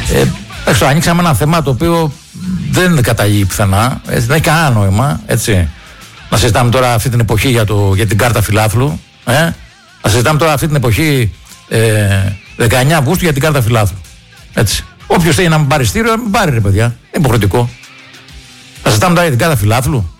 Έξω ανοίξαμε ένα θέμα το οποίο δεν καταγεί πουθενά, δεν έχει κανένα νόημα, έτσι. Να συζητάμε τώρα αυτή την εποχή για την κάρτα φιλάθλου. Να συζητάμε τώρα αυτή την εποχή 19 Αυγούστου για την κάρτα φιλάθλου. Έτσι. Όποιος θέλει να μην πάρει στήριο, να μην πάρει, ρε παιδιά. Είναι υποχρεωτικό. Να συζητάμε τώρα για την κάρτα φιλάθλου.